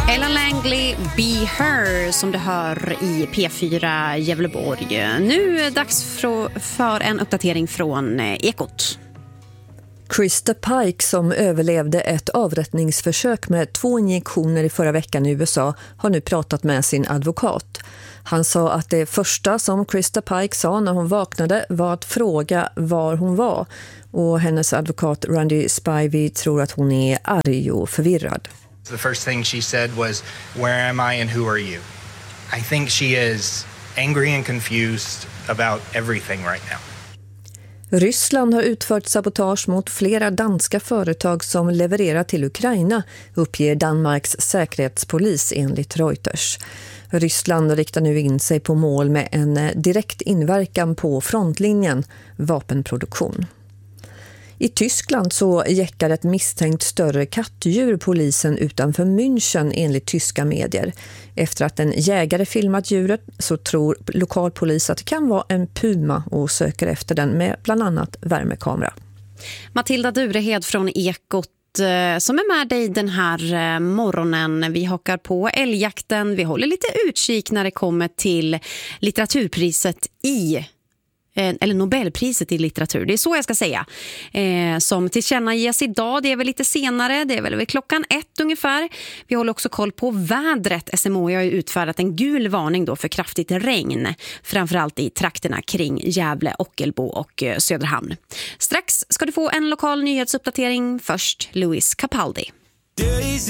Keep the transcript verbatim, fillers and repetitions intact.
Ella Langley, Be Her, som du hör i P fyra Gävleborg. Nu är det dags för en uppdatering från Ekot. Krista Pike, som överlevde ett avrättningsförsök med två injektioner i förra veckan i U S A, har nu pratat med sin advokat. Han sa att det första som Krista Pike sa när hon vaknade var att fråga var hon var. Och hennes advokat Randy Spivey tror att hon är arg och förvirrad. The first thing she said was, "Where am I and who are you?" I think she is angry and confused about everything right now. Ryssland har utfört sabotage mot flera danska företag som levererar till Ukraina, uppger Danmarks säkerhetspolis enligt Reuters. Ryssland riktar nu in sig på mål med en direkt inverkan på frontlinjen, vapenproduktion. I Tyskland så jäckar ett misstänkt större kattdjur polisen utanför München enligt tyska medier. Efter att en jägare filmat djuret så tror lokalpolis att det kan vara en puma och söker efter den med bland annat värmekamera. Matilda Durehed från Ekot som är med dig den här morgonen. Vi hakar på älgjakten. Vi håller lite utkik när det kommer till litteraturpriset i eller Nobelpriset i litteratur, det är så jag ska säga, eh, som tillkännages idag. Det är väl lite senare, det är väl klockan ett ungefär. Vi håller också koll på vädret. S M H har ju utfärdat en gul varning då för kraftigt regn, framförallt i trakterna kring Gävle, Ockelbo och eh, Söderhamn. Strax ska du få en lokal nyhetsuppdatering. Först Louis Capaldi.